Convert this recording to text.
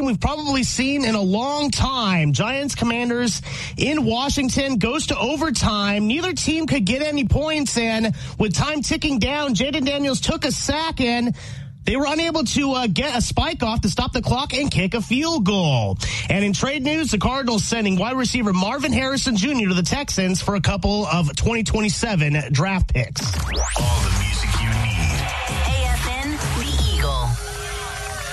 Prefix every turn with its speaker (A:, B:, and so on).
A: game we've probably seen in a long time. Giants Commanders in Washington goes to overtime. Neither team could get any points, and with time ticking down, Jaden Daniels took a sack, and they were unable to get a spike off to stop the clock and kick a field goal. And in trade news, the Cardinals sending wide receiver Marvin Harrison Jr. to the Texans for a couple of 2027 draft picks.
B: All the